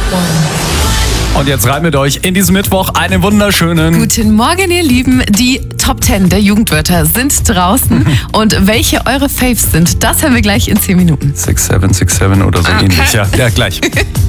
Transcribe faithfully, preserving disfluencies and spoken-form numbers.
Und jetzt rein mit euch in diesen Mittwoch. Einen wunderschönen... Guten Morgen, ihr Lieben. Die Top zehn der Jugendwörter sind draußen. Und welche eure Faves sind, das hören wir gleich in zehn Minuten. six seven six seven oder so Okay. ähnlich. Ja, ja, gleich.